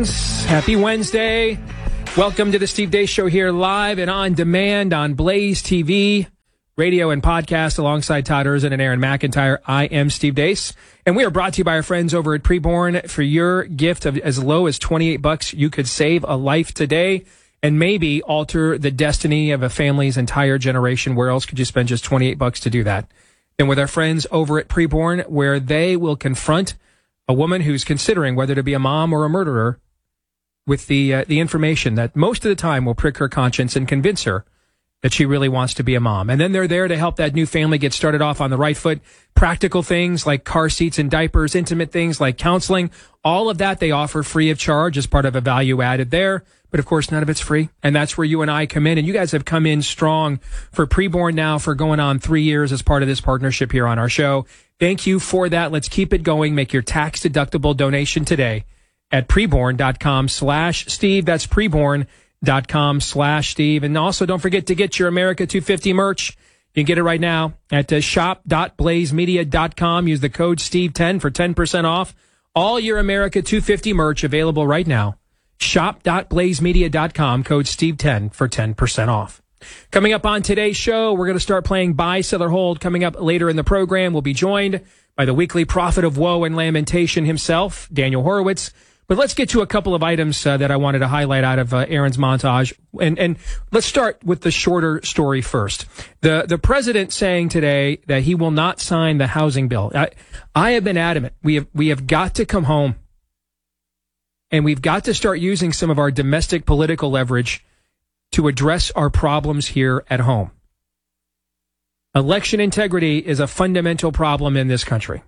Greetings. Happy Wednesday. Welcome to the Steve Deace Show here live and on demand on Blaze TV, radio and podcast alongside Todd Erzin and Aaron McIntyre. I am Steve Deace, and we are brought to you by our friends over at Preborn. For your gift of as low as $28, you could save a life today and maybe alter the destiny of a family's entire generation. Where else could you spend just $28 to do that? And with our friends over at Preborn, where they will confront a woman who's considering whether to be a mom or a murderer with the information that most of the time will prick her conscience and convince her that she really wants to be a mom. And then they're there to help that new family get started off on the right foot. Practical things like car seats and diapers, intimate things like counseling, all of that they offer free of charge as part of a value added there. But of course, none of it's free. And that's where you and I come in. And you guys have come in strong for Preborn now for going on 3 years as part of this partnership here on our show. Thank you for that. Let's keep it going. Make your tax-deductible donation today at preborn.com/Steve. That's preborn.com/Steve. And also don't forget to get your America 250 merch. You can get it right now at shop.blazemedia.com. Use the code Steve10 for 10% off. All your America 250 merch available right now. Shop.blazemedia.com, code Steve10 for 10% off. Coming up on today's show, we're going to start playing Buy, Sell, or Hold. Coming up later in the program, we'll be joined by the weekly prophet of woe and lamentation himself, Daniel Horowitz. But let's get to a couple of items that I wanted to highlight out of Aaron's montage. And let's start with the shorter story first. The president saying today that he will not sign the housing bill. I have been adamant. We have got to come home. And we've got to start using some of our domestic political leverage to address our problems here at home. Election integrity is a fundamental problem in this country.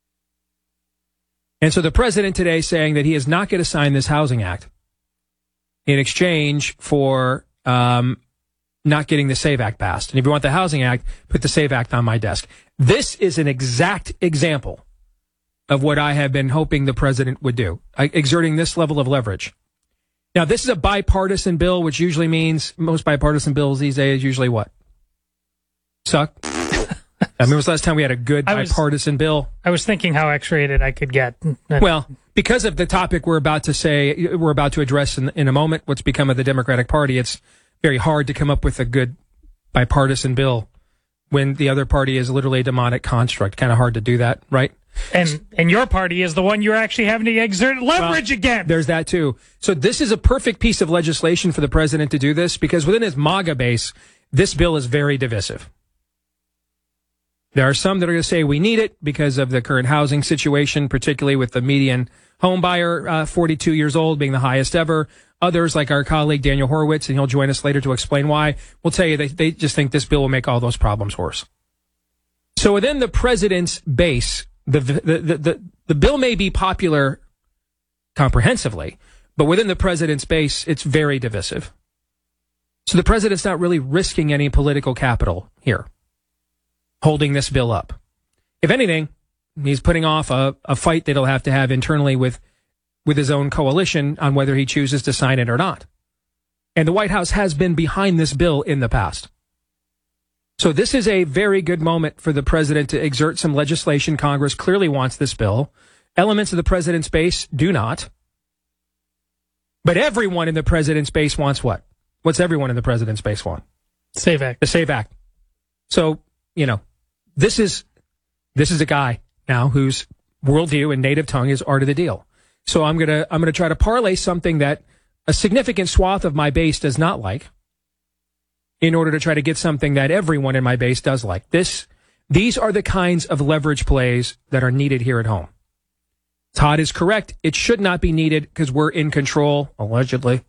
And so the president today saying that he is not going to sign this housing act in exchange for not getting the SAVE Act passed. And if you want the housing act, put the SAVE Act on my desk. This is an exact example of what I have been hoping the president would do, exerting this level of leverage. Now, this is a bipartisan bill, which usually means most bipartisan bills these days usually what? Suck? I mean, when was the last time we had a good bipartisan bill? I was thinking how X-rated I could get. Well, because of the topic we're about to address in a moment, what's become of the Democratic Party, it's very hard to come up with a good bipartisan bill when the other party is literally a demonic construct. Kind of hard to do that, right? And your party is the one you're actually having to exert leverage against. There's that too. So this is a perfect piece of legislation for the president to do this because within his MAGA base, this bill is very divisive. There are some that are going to say we need it because of the current housing situation, particularly with the median home buyer, 42 years old, being the highest ever. Others, like our colleague Daniel Horowitz, and he'll join us later to explain why, will tell you they just think this bill will make all those problems worse. So within the president's base, the bill may be popular comprehensively, but within the president's base, it's very divisive. So the president's not really risking any political capital here, holding this bill up. If anything, he's putting off a fight that he'll have to have internally with his own coalition on whether he chooses to sign it or not. And the White House has been behind this bill in the past. So this is a very good moment for the president to exert some legislation. Congress clearly wants this bill. Elements of the president's base do not. But everyone in the president's base wants what? What's everyone in the president's base want? SAVE Act. The SAVE Act. So, this is a guy now whose worldview and native tongue is art of the deal. So I'm gonna try to parlay something that a significant swath of my base does not like, in order to try to get something that everyone in my base does like. These are the kinds of leverage plays that are needed here at home. Todd is correct. It should not be needed because we're in control, allegedly.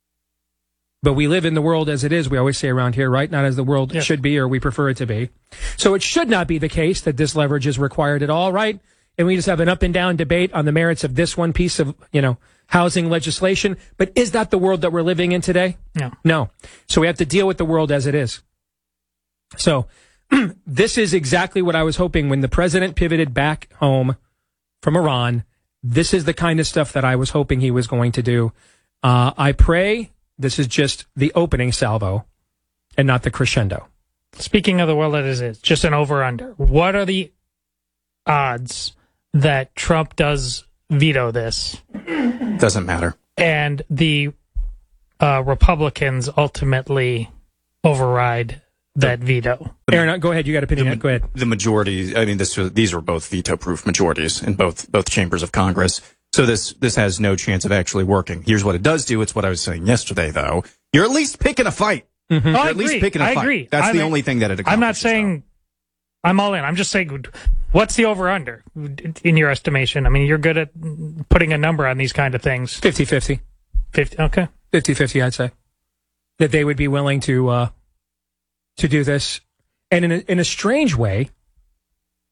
But we live in the world as it is, we always say around here, right? Not as the world should be or we prefer it to be. So it should not be the case that this leverage is required at all, right? And we just have an up and down debate on the merits of this one piece of, housing legislation. But is that the world that we're living in today? No. So we have to deal with the world as it is. So this is exactly what I was hoping when the president pivoted back home from Iran. This is the kind of stuff that I was hoping he was going to do. I pray this is just the opening salvo and not the crescendo. Speaking of the world as it is, just an over-under. What are the odds that Trump does veto this? Doesn't matter. and the Republicans ultimately override that veto. Aaron, go ahead. You got an opinion. Go ahead. The majority, I mean, these are both veto-proof majorities in both chambers of Congress. So this has no chance of actually working. Here's what it does do. It's what I was saying yesterday, though. You're at least picking a fight. Mm-hmm. You're at least picking a fight. I agree. That's the only thing that it accomplishes. I'm not saying I'm all in. I'm just saying, what's the over-under in your estimation? I mean, you're good at putting a number on these kind of things. 50-50. 50, okay. 50-50, I'd say. That they would be willing to do this. And in a strange way,